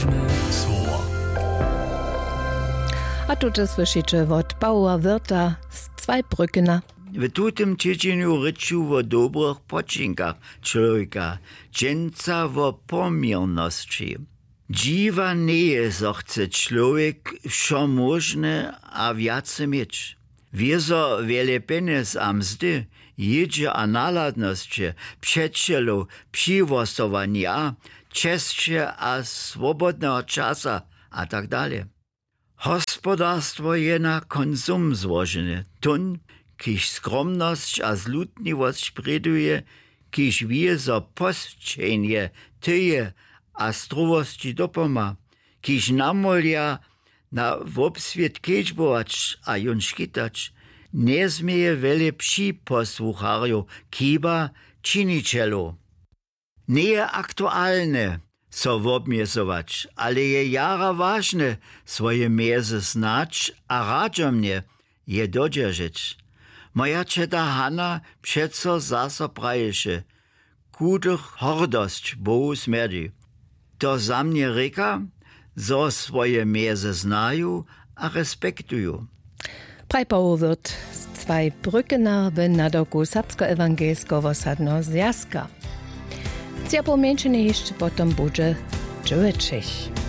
Ważne słowa. A tu słyszycie od Paula Wirta z Zweibrückena. W tutym tydzieniu ryczu o dobrych poczynkach człowieka, dżęca o pomierności. Dziwa nie jest, że chce człowiek wszo możne a więcej mieć. Wiezo wiele pieniędzy a mzdy, jedzie a naladności, przyjacielu, przywostowania, czescie a swobodnego czasa a tak dalej. Hospodarstwo je na konsum złożone. Tun, kiż skromność a zlutliwość preduje, kiż wie, że postrzenie tyje a struwości dopoma, kiż namolia na wobswiet kedźbować a jon škitać, nie zmieje wiele przyposłucharju, kiba činicielu. Nie je aktualne so wobmiesować, ale je jara ważne swoje mierze znać, a radzo mnie je dodzierżyć. Moja czeta Hanna przeco zaso praješe, kudych hordość Bohu smerdzi. To za mnie reka, zo swoje mierze znają a respektują. Paula Wirt z Zweibrückena w nadoku Serbsko-Ewangelskiego Sadnego Związku. Cia pomięczenie jeszcze potem będzie 9.